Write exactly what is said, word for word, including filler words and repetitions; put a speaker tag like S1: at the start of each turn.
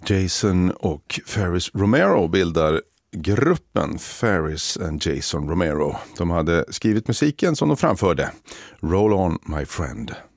S1: Jason och Ferris Romero bildar gruppen Ferris and Jason Romero. De hade skrivit musiken som de framförde. Roll on my friend.